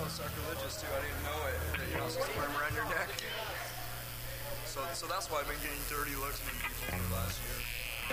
it's sacrilegious too. I didn't know it. That you're not supposed to wear them around your neck. So that's why I've been getting dirty looks from people for the last year.